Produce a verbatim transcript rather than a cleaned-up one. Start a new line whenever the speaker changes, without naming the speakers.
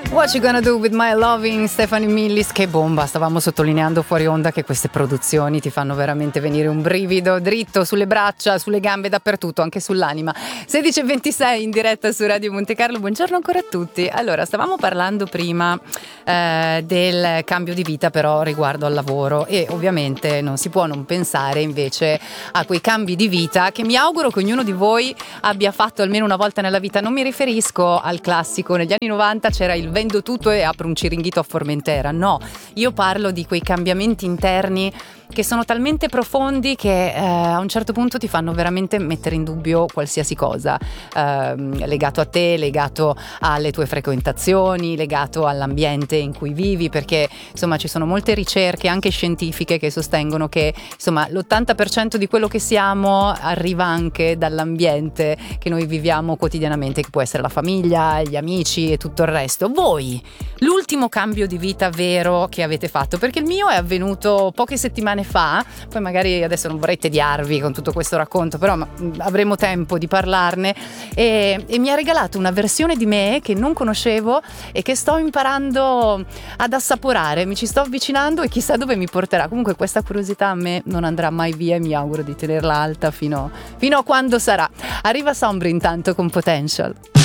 What You Gonna Do With My Loving, Stephanie Millis. Che bomba, stavamo sottolineando fuori onda che queste produzioni ti fanno veramente venire un brivido dritto sulle braccia, sulle gambe, dappertutto, anche sull'anima. sedici e ventisei in diretta su Radio Monte Carlo, buongiorno ancora a tutti. Allora, stavamo parlando prima eh, del cambio di vita però riguardo al lavoro, e ovviamente non si può non pensare invece a quei cambi di vita che mi auguro che ognuno di voi abbia fatto almeno una volta nella vita. Non mi riferisco al classico, negli anni novanta c'era il vendo tutto e apro un Ciringhito a Formentera, no, io parlo di quei cambiamenti interni che sono talmente profondi che eh, a un certo punto ti fanno veramente mettere in dubbio qualsiasi cosa eh, legato a te, legato alle tue frequentazioni, legato all'ambiente in cui vivi, perché insomma ci sono molte ricerche anche scientifiche che sostengono che insomma l'ottanta per cento di quello che siamo arriva anche dall'ambiente che noi viviamo quotidianamente, che può essere la famiglia, gli amici e tutto il resto. Voi, l'ultimo cambio di vita vero che avete fatto, perché il mio è avvenuto poche settimane fa, poi magari adesso non vorrei tediarvi con tutto questo racconto, però ma, avremo tempo di parlarne, e, e mi ha regalato una versione di me che non conoscevo e che sto imparando ad assaporare, mi ci sto avvicinando e chissà dove mi porterà. Comunque questa curiosità a me non andrà mai via e mi auguro di tenerla alta fino, fino a quando sarà. Arriva Sombri intanto con Potential.